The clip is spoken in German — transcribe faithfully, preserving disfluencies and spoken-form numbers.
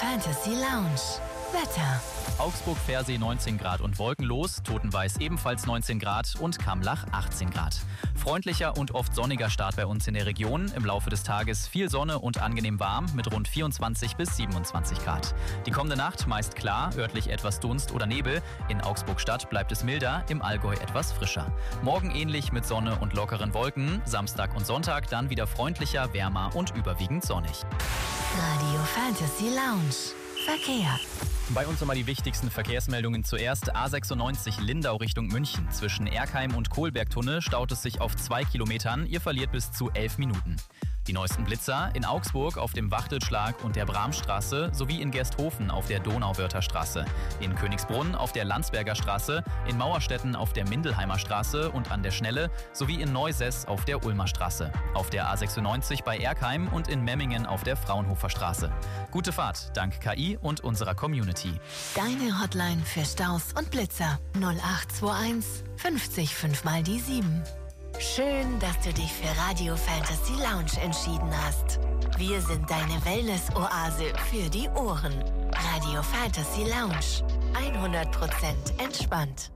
Fantasy Lounge. Wetter. Augsburg-Versee neunzehn Grad und wolkenlos, Totenweiß ebenfalls neunzehn Grad und Kamlach achtzehn Grad. Freundlicher und oft sonniger Start bei uns in der Region. Im Laufe des Tages viel Sonne und angenehm warm mit rund vierundzwanzig bis siebenundzwanzig Grad. Die kommende Nacht meist klar, örtlich etwas Dunst oder Nebel. In Augsburg-Stadt bleibt es milder, im Allgäu etwas frischer. Morgen ähnlich mit Sonne und lockeren Wolken. Samstag und Sonntag dann wieder freundlicher, wärmer und überwiegend sonnig. Radio Fantasy Lounge. Verkehr. Bei uns nochmal die wichtigsten Verkehrsmeldungen zuerst. A sechsundneunzig Lindau Richtung München. Zwischen Erkheim und Kohlbergtunnel staut es sich auf zwei Kilometern. Ihr verliert bis zu elf Minuten. Die neuesten Blitzer in Augsburg auf dem Wachtelschlag und der Bramstraße sowie in Gersthofen auf der Donauwörtherstraße, in Königsbrunn auf der Landsberger Straße, in Mauerstetten auf der Mindelheimer Straße und an der Schnelle sowie in Neusess auf der Ulmer Straße, auf der A sechsundneunzig bei Erkheim und in Memmingen auf der Fraunhofer Straße. Gute Fahrt, dank K I und unserer Community. Deine Hotline für Staus und Blitzer null acht zwei eins fünfzig fünf mal die sieben. Schön, dass du dich für Radio Fantasy Lounge entschieden hast. Wir sind deine Wellness-Oase für die Ohren. Radio Fantasy Lounge. hundert Prozent entspannt.